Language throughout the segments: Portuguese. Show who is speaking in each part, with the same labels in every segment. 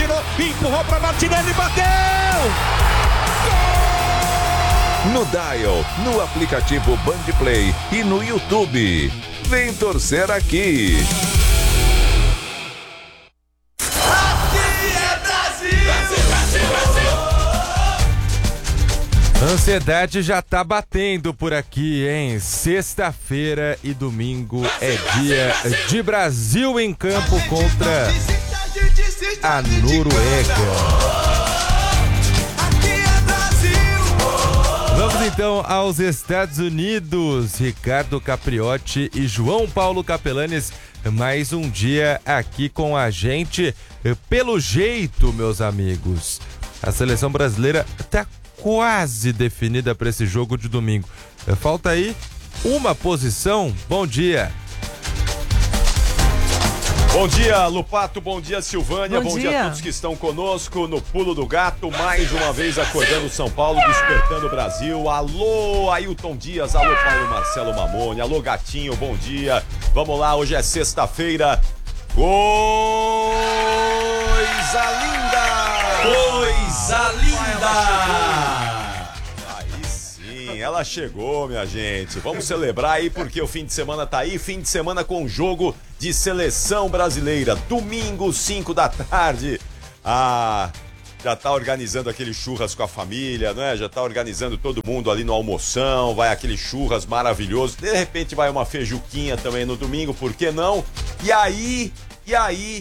Speaker 1: virou, empurrou para Martinelli, bateu!
Speaker 2: No Dial, no aplicativo Bandplay e no YouTube. Vem torcer aqui.
Speaker 3: Ansiedade já tá batendo por aqui, hein? Sexta-feira e domingo é dia de Brasil em campo contra a Noruega. Vamos então aos Estados Unidos. Ricardo Capriotti e João Paulo Capelanes, mais um dia aqui com a gente. Pelo jeito, meus amigos, a seleção brasileira tá quase definida para esse jogo de domingo. Falta aí uma posição. Bom dia.
Speaker 4: Bom dia, Lupato, bom dia, Silvânia,
Speaker 5: Bom
Speaker 4: dia a todos que estão conosco no Pulo do Gato, mais uma vez acordando São Paulo, despertando o Brasil. Alô, Ailton Dias, alô, Paulo Marcelo Mamone, alô, Gatinho, bom dia. Vamos lá, hoje é sexta-feira. Coisa linda!
Speaker 6: Coisa linda!
Speaker 4: Ela chegou, minha gente. Vamos celebrar aí porque o fim de semana tá aí. Fim de semana com jogo de seleção brasileira. Domingo, 5 da tarde. Já tá organizando aquele churras com a família, né? Já tá organizando todo mundo ali no almoção. Vai aquele churras maravilhoso. De repente vai uma feijuquinha também no domingo, por que não? E aí...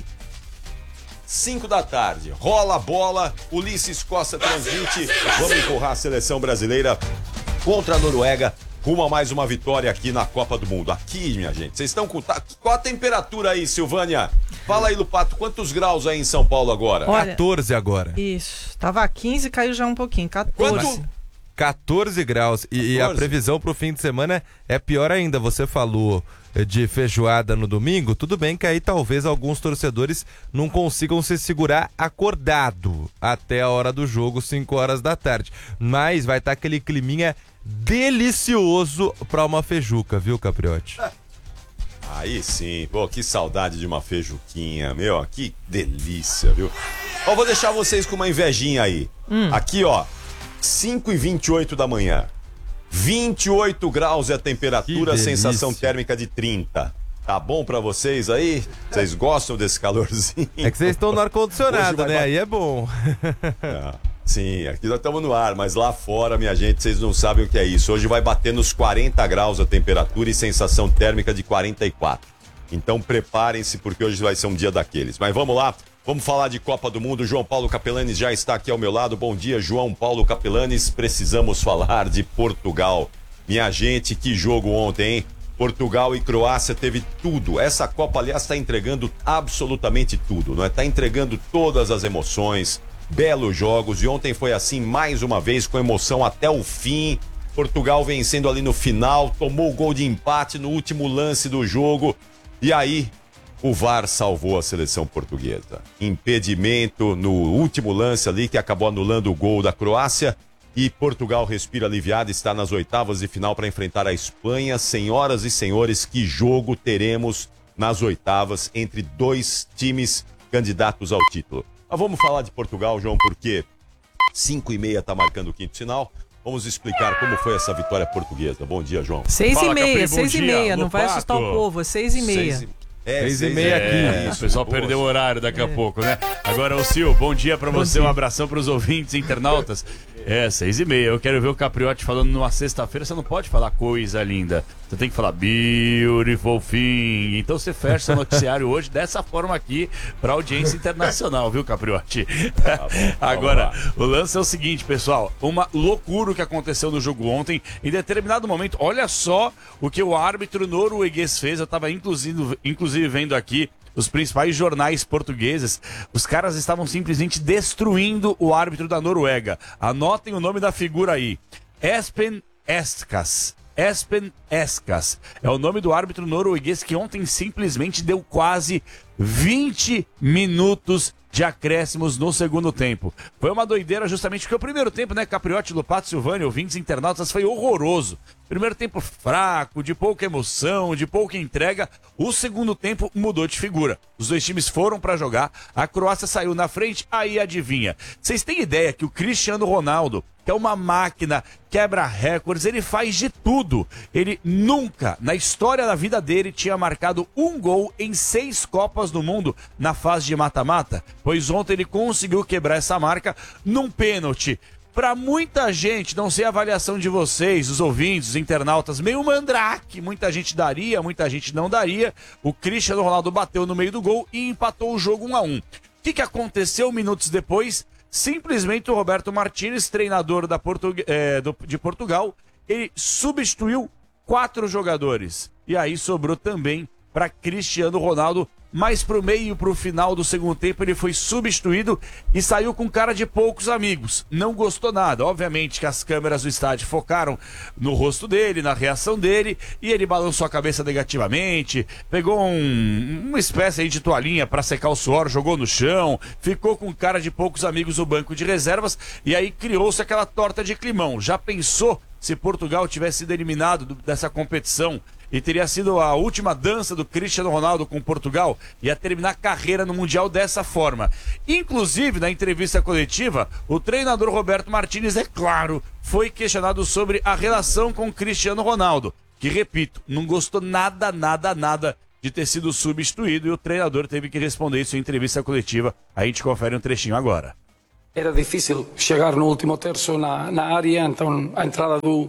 Speaker 4: 5 da tarde, rola a bola, Ulisses Costa transmite, vamos empurrar a seleção brasileira contra a Noruega, rumo a mais uma vitória aqui na Copa do Mundo. Aqui, minha gente, vocês estão com... Qual a temperatura aí, Silvânia? Fala aí, Lupato, quantos graus aí em São Paulo agora?
Speaker 5: Olha,
Speaker 3: 14 agora.
Speaker 5: Isso, tava 15, caiu já um pouquinho, 14.
Speaker 4: Quanto?
Speaker 3: 14 graus. E a previsão pro fim de semana é pior ainda. Você falou de feijoada no domingo, tudo bem que aí talvez alguns torcedores não consigam se segurar acordado até a hora do jogo, 5 horas da tarde. Mas vai estar aquele climinha delicioso pra uma feijuca, viu, Capriotti?
Speaker 4: Aí sim, pô, que saudade de uma feijuquinha, meu, que delícia, viu? Ó, vou deixar vocês com uma invejinha aí. Aqui, ó, 5h28 da manhã. 28 graus é a temperatura, sensação térmica de 30. Tá bom pra vocês aí? Vocês gostam desse calorzinho?
Speaker 3: É que vocês estão no ar-condicionado, né? Aí é bom.
Speaker 4: Sim, aqui nós estamos no ar, mas lá fora, minha gente, vocês não sabem o que é isso. Hoje vai bater nos 40 graus a temperatura e sensação térmica de 44. Então preparem-se porque hoje vai ser um dia daqueles. Mas vamos lá, vamos falar de Copa do Mundo. João Paulo Capelanes já está aqui ao meu lado. Bom dia, João Paulo Capelanes. Precisamos falar de Portugal. Minha gente, que jogo ontem, hein? Portugal e Croácia teve tudo. Essa Copa, aliás, está entregando absolutamente tudo, não é? Está entregando todas as emoções, belos jogos. E ontem foi assim mais uma vez, com emoção até o fim. Portugal vencendo ali no final, tomou o gol de empate no último lance do jogo. E aí, o VAR salvou a seleção portuguesa. Impedimento no último lance ali, que acabou anulando o gol da Croácia. E Portugal respira aliviado, está nas oitavas de final para enfrentar a Espanha. Senhoras e senhores, que jogo teremos nas oitavas entre dois times candidatos ao título? Mas vamos falar de Portugal, João, porque 5h30 está marcando o quinto sinal. Vamos explicar como foi essa vitória portuguesa. Bom dia, João.
Speaker 5: 6h30, 6h30, não vai assustar o povo, é 6h30.
Speaker 3: 6h30 aqui.
Speaker 6: O pessoal perdeu o horário daqui a pouco, né? Agora, ô Sil, bom dia pra você, um abração pros ouvintes internautas. 6h30, eu quero ver o Capriotti falando numa sexta-feira, você não pode falar coisa linda, você tem que falar beautiful thing. Então você fecha o noticiário hoje dessa forma aqui pra audiência internacional, viu, Capriotti?
Speaker 4: Tá bom,
Speaker 6: Agora, o lance é o seguinte, pessoal, uma loucura o que aconteceu no jogo ontem. Em determinado momento, olha só o que o árbitro norueguês fez. Eu tava inclusive vendo aqui os principais jornais portugueses. Os caras estavam simplesmente destruindo o árbitro da Noruega. Anotem o nome da figura aí. Espen Eskas. Espen Eskas. É o nome do árbitro norueguês que ontem simplesmente deu quase 20 minutos de acréscimos no segundo tempo. Foi uma doideira justamente porque o primeiro tempo, né, Capriotti, Lupato, Silvânia, ouvintes, internautas, foi horroroso. Primeiro tempo fraco, de pouca emoção, de pouca entrega. O segundo tempo mudou de figura. Os dois times foram pra jogar, a Croácia saiu na frente, aí adivinha. Vocês têm ideia que o Cristiano Ronaldo, que é uma máquina, quebra recordes, ele faz de tudo. Ele nunca, na história da vida dele, tinha marcado um gol em 6 Copas do Mundo na fase de mata-mata, pois ontem ele conseguiu quebrar essa marca num pênalti. Para muita gente, não sei a avaliação de vocês, os ouvintes, os internautas, meio mandrake, muita gente daria, muita gente não daria. O Cristiano Ronaldo bateu no meio do gol e empatou o jogo 1-1. O que aconteceu minutos depois? Simplesmente o Roberto Martínez, treinador de Portugal, ele substituiu 4 jogadores. E aí sobrou também para Cristiano Ronaldo, mas pro meio e pro final do segundo tempo ele foi substituído e saiu com cara de poucos amigos. Não gostou nada. Obviamente que as câmeras do estádio focaram no rosto dele, na reação dele, e ele balançou a cabeça negativamente, pegou uma espécie aí de toalhinha para secar o suor, jogou no chão, ficou com cara de poucos amigos no banco de reservas, e aí criou-se aquela torta de climão. Já pensou se Portugal tivesse sido eliminado dessa competição e teria sido a última dança do Cristiano Ronaldo com Portugal, ia terminar a carreira no Mundial dessa forma? Inclusive, na entrevista coletiva, o treinador Roberto Martínez, é claro, foi questionado sobre a relação com Cristiano Ronaldo, que, repito, não gostou nada de ter sido substituído, e o treinador teve que responder isso em entrevista coletiva. A gente confere um trechinho agora.
Speaker 7: Era difícil chegar no último terço na área, então a entrada do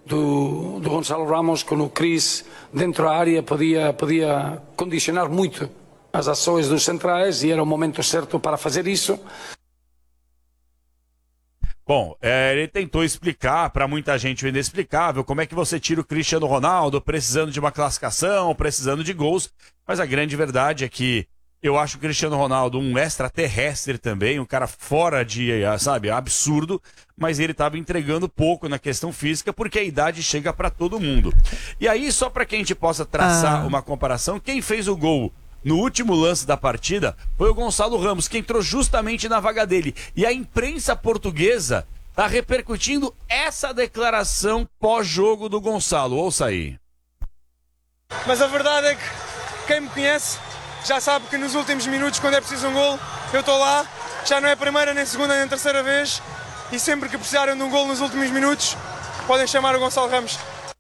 Speaker 7: Gonçalo Ramos com o Cris dentro da área podia condicionar muito as ações dos centrais, e era o momento certo para fazer isso.
Speaker 6: Bom, ele tentou explicar, para muita gente inexplicável, como é que você tira o Cristiano Ronaldo precisando de uma classificação, precisando de gols, mas a grande verdade é que eu acho o Cristiano Ronaldo um extraterrestre também, um cara fora de, sabe, absurdo, mas ele estava entregando pouco na questão física, porque a idade chega para todo mundo. E aí, só para que a gente possa traçar uma comparação, quem fez o gol no último lance da partida foi o Gonçalo Ramos, que entrou justamente na vaga dele. E a imprensa portuguesa está repercutindo essa declaração pós-jogo do Gonçalo. Ouça aí.
Speaker 8: Mas a verdade é que quem me conhece já sabe que nos últimos minutos, quando é preciso um gol, eu estou lá. Já não é a primeira, nem a segunda, nem a terceira vez. E sempre que precisarem de um gol nos últimos minutos, podem chamar o Gonçalo Ramos.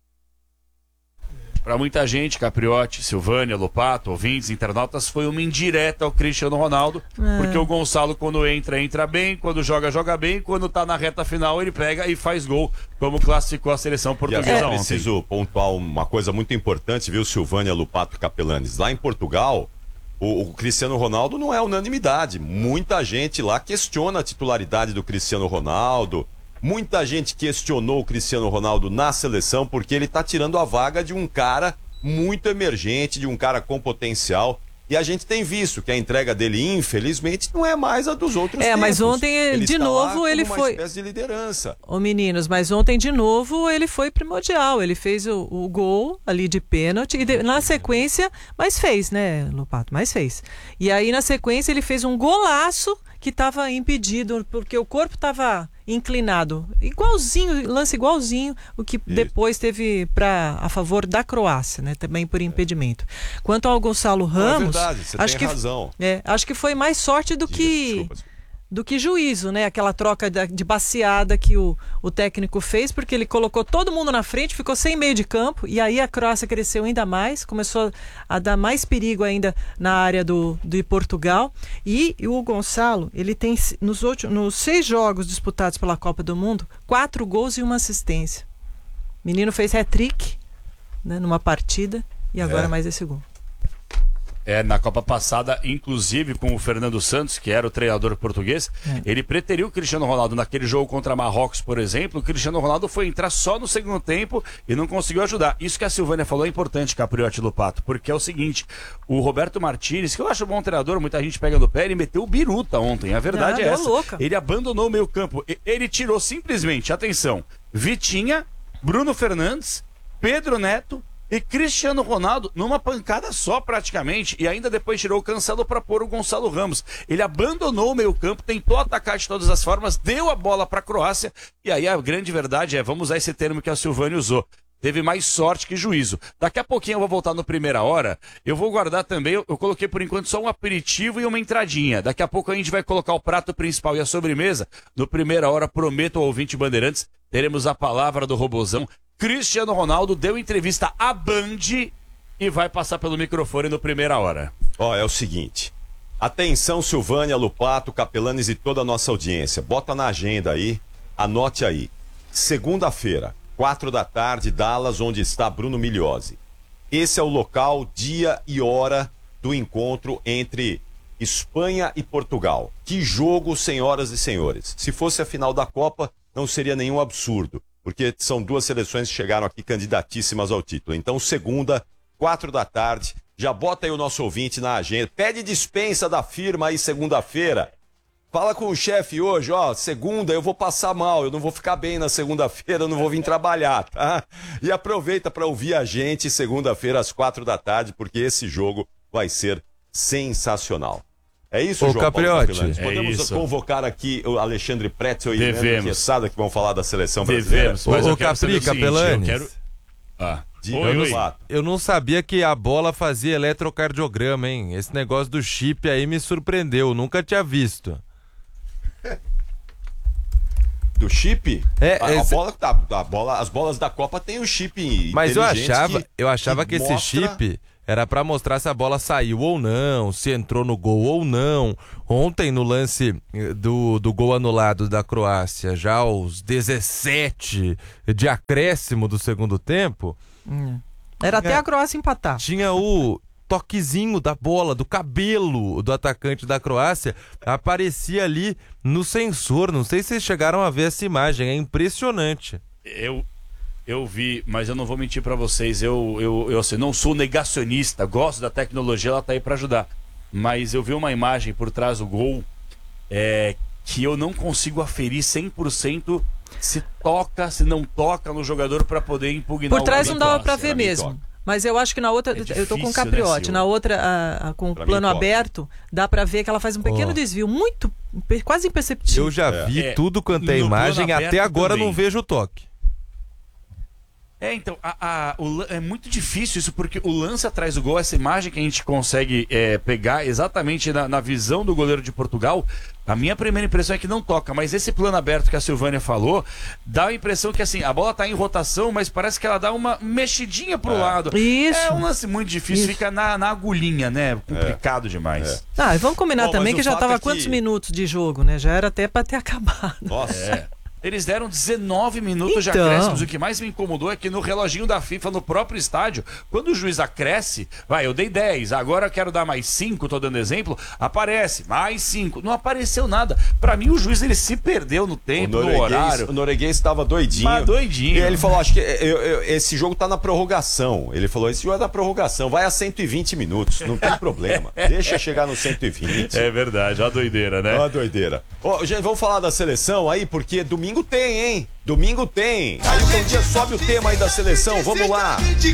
Speaker 6: Para muita gente, Capriotti, Silvânia, Lopato, ouvintes, internautas, foi uma indireta ao Cristiano Ronaldo, porque o Gonçalo, quando entra bem, quando joga bem, quando tá na reta final, ele pega e faz gol, como classificou a seleção portuguesa ontem.
Speaker 4: Preciso pontuar uma coisa muito importante, viu, Silvânia, Lopato e Capelanes. Lá em Portugal, o Cristiano Ronaldo não é unanimidade. Muita gente lá questiona a titularidade do Cristiano Ronaldo. Muita gente questionou o Cristiano Ronaldo na seleção porque ele está tirando a vaga de um cara muito emergente, de um cara com potencial. E a gente tem visto que a entrega dele, infelizmente, não é mais a dos outros tempos.
Speaker 5: Mas ontem, de novo, ele foi
Speaker 4: uma espécie de liderança.
Speaker 5: Meninos, mas ontem, de novo, ele foi primordial. Ele fez o gol ali de pênalti e na sequência, mas fez, né, Lopato? Mas fez. E aí, na sequência, ele fez um golaço que estava impedido, porque o corpo estava inclinado. Igualzinho, lance igualzinho o que depois teve a favor da Croácia, né? Também por impedimento. Quanto ao Gonçalo Ramos,
Speaker 4: é verdade, você
Speaker 5: acho
Speaker 4: tem
Speaker 5: que
Speaker 4: razão.
Speaker 5: Acho que foi mais sorte do que juízo, né? Aquela troca de baseada que o técnico fez, porque ele colocou todo mundo na frente, ficou sem meio de campo, e aí a Croácia cresceu ainda mais, começou a dar mais perigo ainda na área de Portugal. E o Gonçalo, ele tem nos 6 jogos disputados pela Copa do Mundo, 4 gols e 1 assistência. O menino fez hat-trick, né, numa partida, e agora mais esse gol.
Speaker 6: Na Copa passada, inclusive com o Fernando Santos, que era o treinador português, ele preteriu o Cristiano Ronaldo naquele jogo contra Marrocos, por exemplo. O Cristiano Ronaldo foi entrar só no segundo tempo e não conseguiu ajudar. Isso que a Silvânia falou é importante, Capriotti, Lopato, porque é o seguinte, o Roberto Martínez, que eu acho bom treinador, muita gente pega no pé, ele meteu o biruta ontem, a verdade é essa.
Speaker 5: Louca.
Speaker 6: Ele abandonou o meio campo, ele tirou simplesmente, atenção, Vitinha, Bruno Fernandes, Pedro Neto, E Cristiano Ronaldo, numa pancada só praticamente, e ainda depois tirou o Cancelo para pôr o Gonçalo Ramos. Ele abandonou o meio-campo, tentou atacar de todas as formas, deu a bola para a Croácia, e aí a grande verdade é, vamos usar esse termo que a Silvânia usou, teve mais sorte que juízo. Daqui a pouquinho eu vou voltar no primeira hora, eu vou guardar também, eu coloquei por enquanto só um aperitivo e uma entradinha. Daqui a pouco a gente vai colocar o prato principal e a sobremesa. No primeira hora, prometo ao ouvinte Bandeirantes, teremos a palavra do Robozão. Cristiano Ronaldo deu entrevista à Band e vai passar pelo microfone no primeira hora.
Speaker 4: Ó, é o seguinte. Atenção, Silvânia, Lupato, Capelanes e toda a nossa audiência. Bota na agenda aí, anote aí. Segunda-feira, 4 da tarde, Dallas, onde está Bruno Migliozzi. Esse é o local, dia e hora do encontro entre Espanha e Portugal. Que jogo, senhoras e senhores. Se fosse a final da Copa, não seria nenhum absurdo, porque são duas seleções que chegaram aqui candidatíssimas ao título. Então, segunda, 4 da tarde, já bota aí o nosso ouvinte na agenda. Pede dispensa da firma aí segunda-feira. Fala com o chefe hoje, ó, segunda eu vou passar mal, eu não vou ficar bem na segunda-feira, eu não vou vir trabalhar, tá? E aproveita para ouvir a gente segunda-feira às 4 da tarde, porque esse jogo vai ser sensacional. É isso, João
Speaker 3: Capriotti.
Speaker 4: Paulo? Podemos convocar aqui o Alexandre Pretzel e Leandro Quesada, que vão falar da seleção brasileira.
Speaker 3: Ô, Capri, Capelanes. Eu não sabia que a bola fazia eletrocardiograma, hein? Esse negócio do chip aí me surpreendeu, nunca tinha visto.
Speaker 4: Do chip? As bolas da Copa tem o chip.
Speaker 3: Mas eu achava que esse chip era pra mostrar se a bola saiu ou não, se entrou no gol ou não. Ontem, no lance do gol anulado da Croácia, já aos 17 de acréscimo do segundo tempo...
Speaker 5: Era até a Croácia empatar.
Speaker 3: Tinha o toquezinho da bola, do cabelo do atacante da Croácia, aparecia ali no sensor. Não sei se vocês chegaram a ver essa imagem, é impressionante.
Speaker 6: Eu vi, mas eu não vou mentir pra vocês, eu assim, não sou negacionista, gosto da tecnologia, ela tá aí pra ajudar. Mas eu vi uma imagem por trás do gol que eu não consigo aferir 100% se toca, se não toca no jogador pra poder impugnar.
Speaker 5: Por trás não dava pra ver mesmo. Mas eu acho que na outra, eu tô com o Capriotti, né, na outra, com o plano aberto, dá pra ver que ela faz um pequeno desvio, quase imperceptível.
Speaker 3: Eu já vi tudo quanto é imagem, até agora também não vejo o toque.
Speaker 6: Então, é muito difícil isso, porque o lance atrás do gol, essa imagem que a gente consegue pegar exatamente na visão do goleiro de Portugal, a minha primeira impressão é que não toca, mas esse plano aberto que a Silvânia falou, dá a impressão que assim, a bola tá em rotação, mas parece que ela dá uma mexidinha pro lado.
Speaker 5: Isso.
Speaker 6: É um lance muito difícil, fica na agulhinha, né? Complicado demais.
Speaker 5: E vamos combinar também que já tava quantos minutos de jogo, né? Já era até pra ter acabado.
Speaker 4: Nossa.
Speaker 6: Eles deram 19 minutos de acréscimos. O que mais me incomodou é que no reloginho da FIFA, no próprio estádio, quando o juiz acresce, eu dei 10, agora eu quero dar mais 5, tô dando exemplo, aparece, mais 5. Não apareceu nada. Pra mim, o juiz ele se perdeu no tempo, no horário.
Speaker 4: O norueguês estava doidinho.
Speaker 6: Doidinho.
Speaker 4: E ele falou, acho que esse jogo tá na prorrogação. Ele falou, esse jogo é da prorrogação, vai a 120 minutos, não tem problema. Deixa chegar no 120.
Speaker 6: É verdade, ó a doideira, né?
Speaker 4: Ó a doideira. Gente, vamos falar da seleção aí, porque domingo tem, hein? Domingo tem. Aí um dia sobe o tema aí da seleção, vamos lá.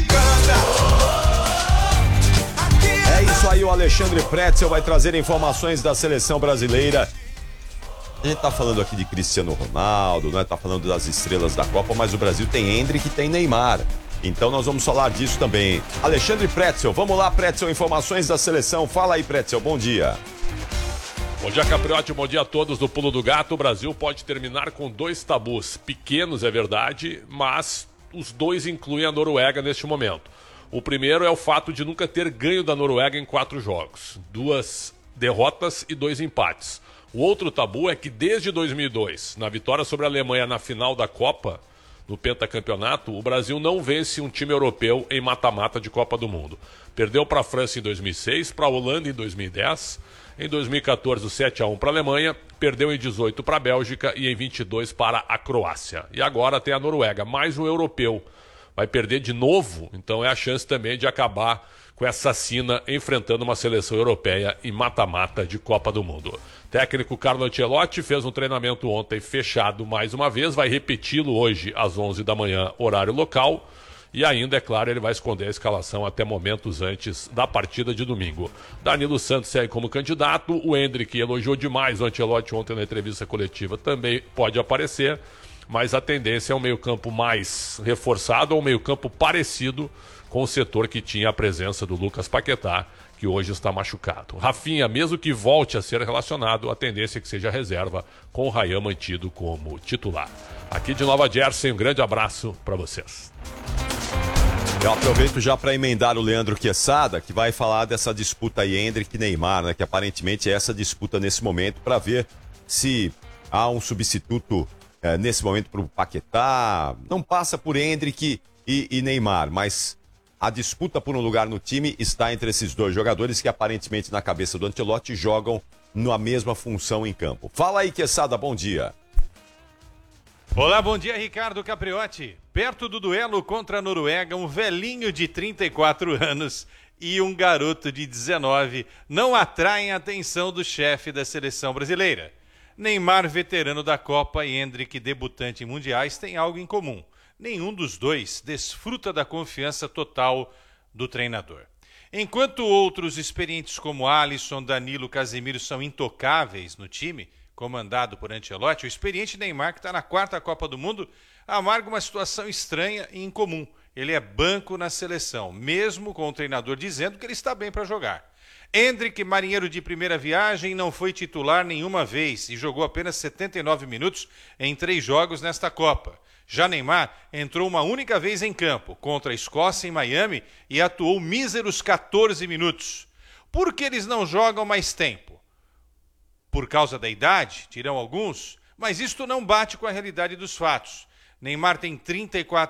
Speaker 4: É isso aí, o Alexandre Pretzel vai trazer informações da seleção brasileira. A gente tá falando aqui de Cristiano Ronaldo, né? Tá falando das estrelas da Copa, mas o Brasil tem Endrick e tem Neymar. Então nós vamos falar disso também. Alexandre Pretzel, vamos lá, Pretzel, informações da seleção. Fala aí, Pretzel, bom dia.
Speaker 9: Bom dia, Capriotti, bom dia a todos do Pulo do Gato. O Brasil pode terminar com 2 tabus. Pequenos, é verdade, mas os dois incluem a Noruega neste momento. O primeiro é o fato de nunca ter ganho da Noruega em 4 jogos. 2 derrotas e 2 empates. O outro tabu é que desde 2002, na vitória sobre a Alemanha na final da Copa, no pentacampeonato, o Brasil não vence um time europeu em mata-mata de Copa do Mundo. Perdeu para a França em 2006, para a Holanda em 2010... Em 2014, o 7-1 para a Alemanha, perdeu em 18 para a Bélgica e em 22 para a Croácia. E agora tem a Noruega, mais um europeu. Vai perder de novo, então é a chance também de acabar com essa sina enfrentando uma seleção europeia em mata-mata de Copa do Mundo. Técnico Carlo Ancelotti fez um treinamento ontem fechado mais uma vez, vai repeti-lo hoje às 11 da manhã, horário local. E ainda, é claro, ele vai esconder a escalação até momentos antes da partida de domingo. Danilo Santos segue como candidato. O Endrick elogiou demais o Ancelotti ontem na entrevista coletiva. Também pode aparecer, mas a tendência é um meio-campo mais reforçado ou um meio-campo parecido com o setor que tinha a presença do Lucas Paquetá, que hoje está machucado. Rafinha, mesmo que volte a ser relacionado, a tendência é que seja reserva, com o Ryan mantido como titular. Aqui de Nova Jersey, um grande abraço para vocês.
Speaker 4: Eu aproveito já para emendar o Leandro Quesada, que vai falar dessa disputa aí Endrick e Neymar, né? Que aparentemente é essa disputa nesse momento, para ver se há um substituto nesse momento para o Paquetá. Não passa por Endrick e Neymar, mas a disputa por um lugar no time está entre esses dois jogadores que aparentemente na cabeça do Ancelotti jogam na mesma função em campo. Fala aí, Quesada, bom dia.
Speaker 10: Olá, bom dia, Ricardo Capriotti. Perto do duelo contra a Noruega, um velhinho de 34 anos e um garoto de 19 não atraem a atenção do chefe da seleção brasileira. Neymar, veterano da Copa, e Endrick, debutante em mundiais, têm algo em comum. Nenhum dos dois desfruta da confiança total do treinador. Enquanto outros experientes como Alisson, Danilo, Casemiro são intocáveis no time, comandado por Ancelotti, o experiente Neymar, que está na 4ª Copa do Mundo, amarga uma situação estranha e incomum. Ele é banco na seleção, mesmo com o treinador dizendo que ele está bem para jogar. Endrick, marinheiro de primeira viagem, não foi titular nenhuma vez e jogou apenas 79 minutos em 3 jogos nesta Copa. Já Neymar entrou uma única vez em campo, contra a Escócia em Miami, e atuou míseros 14 minutos. Por que eles não jogam mais tempo? Por causa da idade, dirão alguns, mas isto não bate com a realidade dos fatos. Neymar tem 34